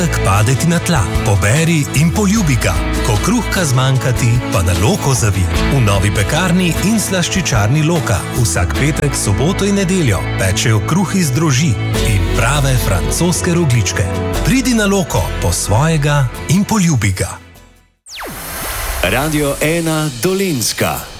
Padeti na tla, poberi in poljubi ga. Ko kruhka zmanjkati, pa na Loko zavi. V novi pekarni in slaščičarni Loka vsak petek, soboto in nedeljo pečejo kruh iz drožji in prave francoske rogljičke. Pridi na Loko po svojega in poljubi ga. Radio 1 Dolenjska.